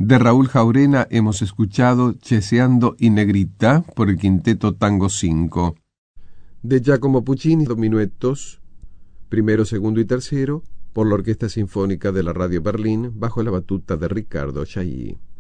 De Raúl Jaurena hemos escuchado Ceseando y Negrita por el quinteto Tango 5. De Giacomo Puccini, dos minuetos, primero, segundo y tercero, por la Orquesta Sinfónica de la Radio Berlín, bajo la batuta de Ricardo Chailly.